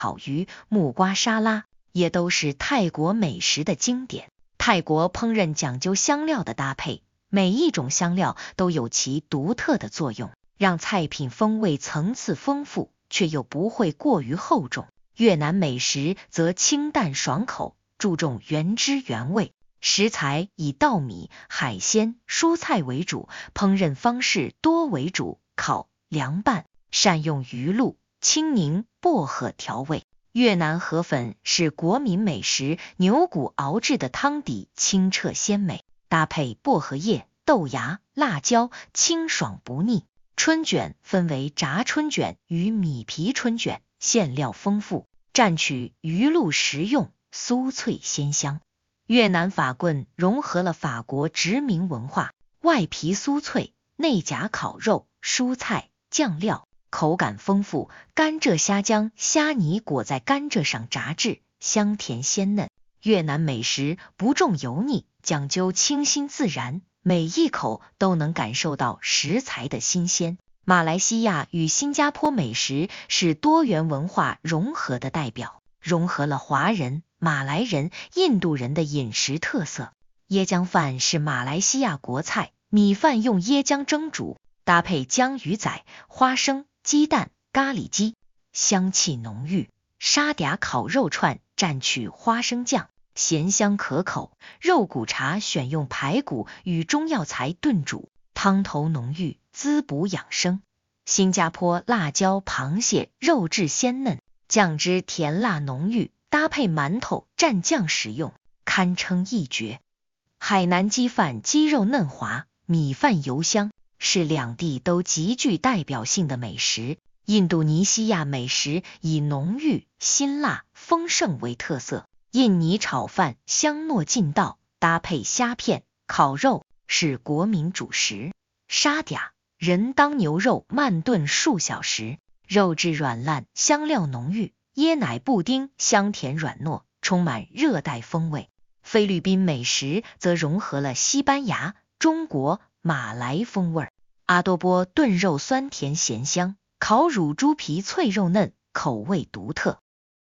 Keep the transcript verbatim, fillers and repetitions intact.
烤鱼、木瓜沙拉，也都是泰国美食的经典。泰国烹饪讲究香料的搭配，每一种香料都有其独特的作用，让菜品风味层次丰富，却又不会过于厚重。越南美食则清淡爽口，注重原汁原味，食材以稻米、海鲜、蔬菜为主，烹饪方式多为煮、烤、凉拌，善用鱼露、青柠、薄荷调味。越南河粉是国民美食，牛骨熬制的汤底清澈鲜美，搭配薄荷叶、豆芽、辣椒，清爽不腻。春卷分为炸春卷与米皮春卷，馅料丰富，蘸取鱼露食用，酥脆鲜香。越南法棍融合了法国殖民文化，外皮酥脆，内夹烤肉、蔬菜、酱料，口感丰富。甘蔗虾浆虾泥裹在甘蔗上炸制，香甜鲜嫩。越南美食不重油腻，讲究清新自然，每一口都能感受到食材的新鲜。马来西亚与新加坡美食是多元文化融合的代表，融合了华人、马来人、印度人的饮食特色。椰浆饭是马来西亚国菜，米饭用椰浆蒸煮，搭配江鱼仔、花生、鸡蛋、咖喱鸡，香气浓郁。沙嗲烤肉串蘸取花生酱，咸香可口。肉骨茶选用排骨与中药材炖煮，汤头浓郁，滋补养生。新加坡辣椒螃蟹肉质鲜嫩，酱汁甜辣浓郁，搭配馒头蘸酱食用，堪称一绝。海南鸡饭鸡肉嫩滑，米饭油香，是两地都极具代表性的美食。印度尼西亚美食以浓郁、辛辣、丰盛为特色，印尼炒饭香糯劲道，搭配虾片、烤肉是国民主食。沙嗲人当牛肉慢炖数小时，肉质软烂，香料浓郁。椰奶布丁香甜软糯，充满热带风味。菲律宾美食则融合了西班牙、中国、马来风味。阿多波炖肉酸甜咸香，烤乳猪皮脆肉嫩，口味独特。